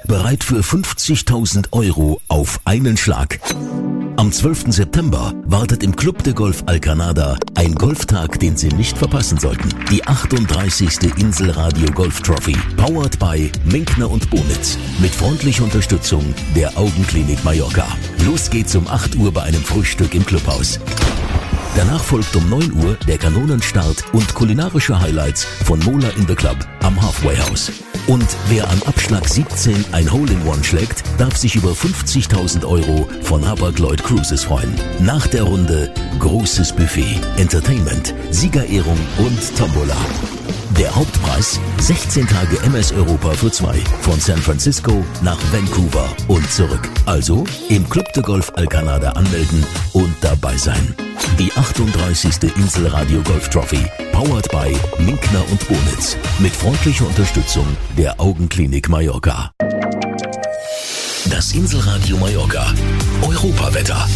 bereit für 50.000 € auf einen Schlag. Am 12. September wartet im Club de Golf Alcanada ein Golftag, den Sie nicht verpassen sollten. Die 38. Inselradio Golf Trophy, powered by Minkner und Bonitz, mit freundlicher Unterstützung der Augenklinik Mallorca. Los geht's um 8 Uhr bei einem Frühstück im Clubhaus. Danach folgt um 9 Uhr der Kanonenstart und kulinarische Highlights von Mola in the Club am Halfway House. Und wer am Abschlag 17 ein Hole-in-One schlägt, darf sich über 50.000 € von Hapag-Lloyd Cruises freuen. Nach der Runde großes Buffet, Entertainment, Siegerehrung und Tombola. Der Hauptpreis 16 Tage MS Europa für 2 von San Francisco nach Vancouver und zurück. Also im Club de Golf Alcanada anmelden und dabei sein. Die 38. Inselradio Golf Trophy, powered by Minkner und Bonitz, mit freundlicher Unterstützung der Augenklinik Mallorca. Das Inselradio Mallorca Europawetter.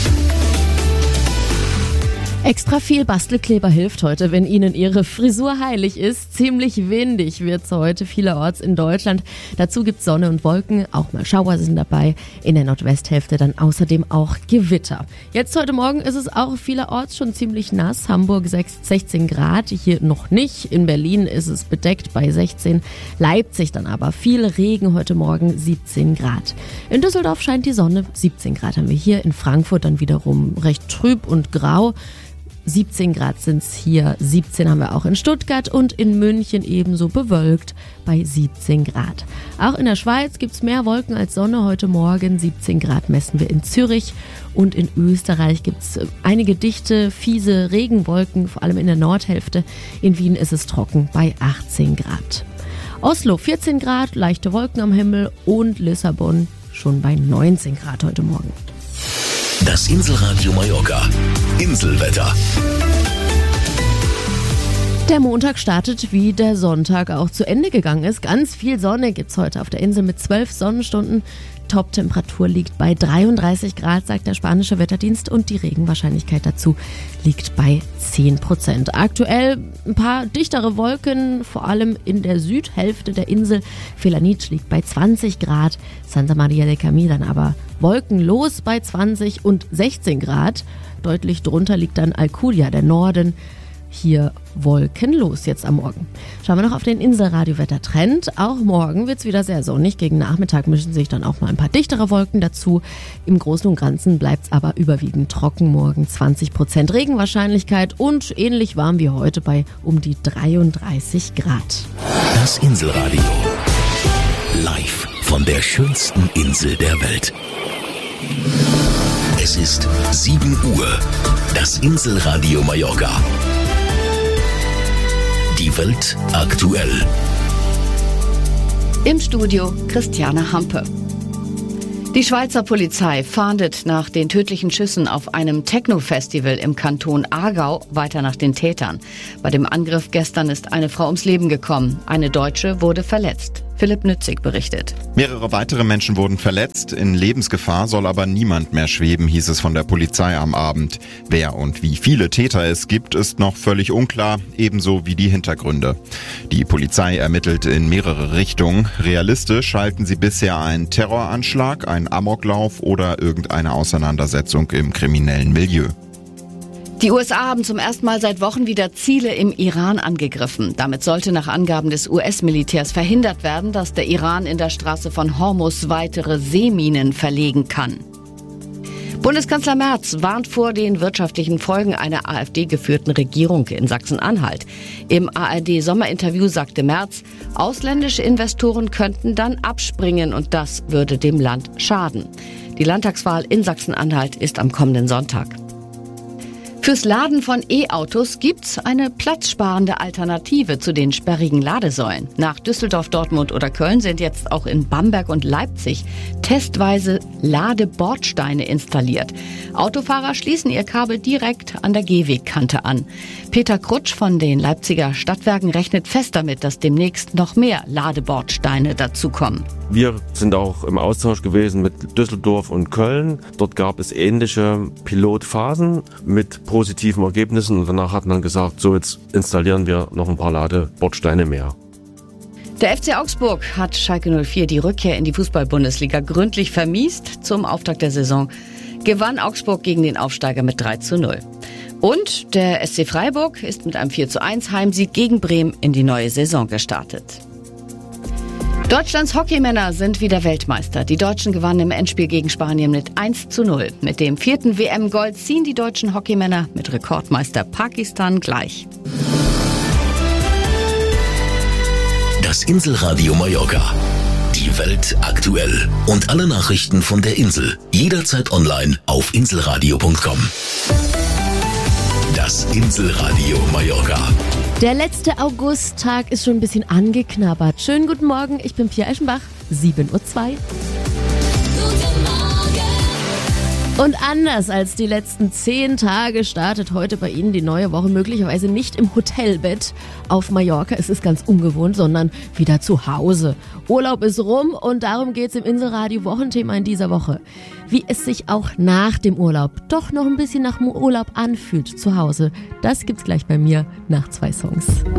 Extra viel Bastelkleber hilft heute, wenn Ihnen Ihre Frisur heilig ist. Ziemlich windig wird's heute vielerorts in Deutschland. Dazu gibt's Sonne und Wolken, auch mal Schauer sind dabei. In der Nordwesthälfte dann außerdem auch Gewitter. Jetzt heute Morgen ist es auch vielerorts schon ziemlich nass. Hamburg 16 Grad, hier noch nicht. In Berlin ist es bedeckt bei 16. Leipzig dann aber viel Regen, heute Morgen 17 Grad. In Düsseldorf scheint die Sonne, 17 Grad haben wir hier. In Frankfurt dann wiederum recht trüb und grau. 17 Grad sind's hier, 17 haben wir auch in Stuttgart und in München ebenso bewölkt bei 17 Grad. Auch in der Schweiz gibt's mehr Wolken als Sonne heute Morgen, 17 Grad messen wir in Zürich und in Österreich gibt's einige dichte, fiese Regenwolken, vor allem in der Nordhälfte. In Wien ist es trocken bei 18 Grad. Oslo 14 Grad, leichte Wolken am Himmel und Lissabon schon bei 19 Grad heute Morgen. Das Inselradio Mallorca Inselwetter. Der Montag startet, wie der Sonntag auch zu Ende gegangen ist. Ganz viel Sonne gibt's heute auf der Insel mit 12 Sonnenstunden. Top-Temperatur liegt bei 33 Grad, sagt der spanische Wetterdienst, und die Regenwahrscheinlichkeit dazu liegt bei 10%. Aktuell ein paar dichtere Wolken, vor allem in der Südhälfte der Insel. Felanitsch liegt bei 20 Grad, Santa Maria de Camí dann aber wolkenlos bei 20 und 16 Grad. Deutlich drunter liegt dann Alcudia, der Norden. Hier wolkenlos jetzt am Morgen. Schauen wir noch auf den Inselradio-Wettertrend. Auch morgen wird es wieder sehr sonnig. Gegen Nachmittag mischen sich dann auch mal ein paar dichtere Wolken dazu. Im Großen und Ganzen bleibt es aber überwiegend trocken. Morgen 20% Regenwahrscheinlichkeit und ähnlich warm wie heute bei um die 33 Grad. Das Inselradio. Live von der schönsten Insel der Welt. Es ist 7 Uhr. Das Inselradio Mallorca. Die Welt aktuell. Im Studio Christiane Hampe. Die Schweizer Polizei fahndet nach den tödlichen Schüssen auf einem Techno-Festival im Kanton Aargau weiter nach den Tätern. Bei dem Angriff gestern ist eine Frau ums Leben gekommen. Eine Deutsche wurde verletzt. Philipp Nützig berichtet. Mehrere weitere Menschen wurden verletzt. In Lebensgefahr soll aber niemand mehr schweben, hieß es von der Polizei am Abend. Wer und wie viele Täter es gibt, ist noch völlig unklar, ebenso wie die Hintergründe. Die Polizei ermittelt in mehrere Richtungen. Realistisch halten sie bisher einen Terroranschlag, einen Amoklauf oder irgendeine Auseinandersetzung im kriminellen Milieu. Die USA haben zum ersten Mal seit Wochen wieder Ziele im Iran angegriffen. Damit sollte nach Angaben des US-Militärs verhindert werden, dass der Iran in der Straße von Hormuz weitere Seeminen verlegen kann. Bundeskanzler Merz warnt vor den wirtschaftlichen Folgen einer AfD-geführten Regierung in Sachsen-Anhalt. Im ARD-Sommerinterview sagte Merz, ausländische Investoren könnten dann abspringen und das würde dem Land schaden. Die Landtagswahl in Sachsen-Anhalt ist am kommenden Sonntag. Fürs Laden von E-Autos gibt's eine platzsparende Alternative zu den sperrigen Ladesäulen. Nach Düsseldorf, Dortmund oder Köln sind jetzt auch in Bamberg und Leipzig testweise Ladebordsteine installiert. Autofahrer schließen ihr Kabel direkt an der Gehwegkante an. Peter Krutsch von den Leipziger Stadtwerken rechnet fest damit, dass demnächst noch mehr Ladebordsteine dazukommen. Wir sind auch im Austausch gewesen mit Düsseldorf und Köln. Dort gab es ähnliche Pilotphasen mit positiven Ergebnissen und danach hat man gesagt, so jetzt installieren wir noch ein paar Ladebordsteine mehr. Der FC Augsburg hat Schalke 04 die Rückkehr in die Fußball-Bundesliga gründlich vermiest. Zum Auftakt der Saison gewann Augsburg gegen den Aufsteiger mit 3:0. Und der SC Freiburg ist mit einem 4:1 Heimsieg gegen Bremen in die neue Saison gestartet. Deutschlands Hockeymänner sind wieder Weltmeister. Die Deutschen gewannen im Endspiel gegen Spanien mit 1:0. Mit dem 4. WM-Gold ziehen die deutschen Hockeymänner mit Rekordmeister Pakistan gleich. Das Inselradio Mallorca. Die Welt aktuell. Und alle Nachrichten von der Insel. Jederzeit online auf inselradio.com. Das Inselradio Mallorca. Der letzte Augusttag ist schon ein bisschen angeknabbert. Schönen guten Morgen, ich bin Pia Eschenbach, 7:02 Uhr. Und anders als die letzten 10 Tage startet heute bei Ihnen die neue Woche möglicherweise nicht im Hotelbett auf Mallorca. Es ist ganz ungewohnt, sondern wieder zu Hause. Urlaub ist rum und darum geht's im Inselradio Wochenthema in dieser Woche. Wie es sich auch nach dem Urlaub doch noch ein bisschen nach dem Urlaub anfühlt zu Hause. Das gibt's gleich bei mir nach 2 Songs.